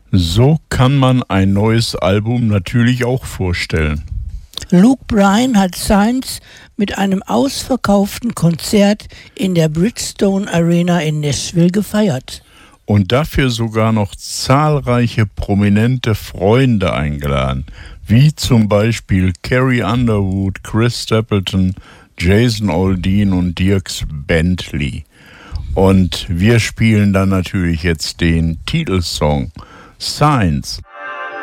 So kann man ein neues Album natürlich auch vorstellen. Luke Bryan hat Science mit einem ausverkauften Konzert in der Bridgestone Arena in Nashville gefeiert. Und dafür sogar noch zahlreiche prominente Freunde eingeladen, wie zum Beispiel Carrie Underwood, Chris Stapleton, Jason Aldean und Dierks Bentley. Und wir spielen dann natürlich jetzt den Titelsong Science.